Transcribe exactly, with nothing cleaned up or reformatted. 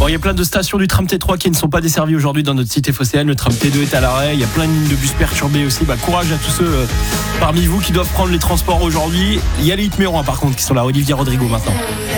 Bon, il y a plein de stations du tram T trois qui ne sont pas desservies aujourd'hui dans notre cité phocéenne. Le tram T deux est à l'arrêt. Il y a plein de lignes de bus perturbées aussi. Bah, courage à tous ceux euh, parmi vous qui doivent prendre les transports aujourd'hui. Il y a les Hitmérois par contre qui sont là. Olivier Rodrigo maintenant.